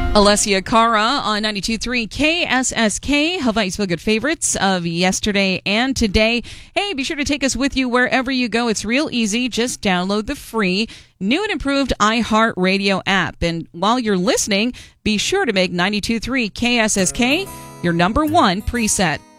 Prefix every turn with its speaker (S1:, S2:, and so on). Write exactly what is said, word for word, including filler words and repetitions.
S1: Alessia Cara on ninety-two point three K S S K, Hawaii's Feel Good favorites of yesterday and today. Hey, be sure to take us with you wherever you go. It's real easy. Just download the free, new and improved iHeartRadio app. And while you're listening, be sure to make ninety-two point three K S S K your number one preset.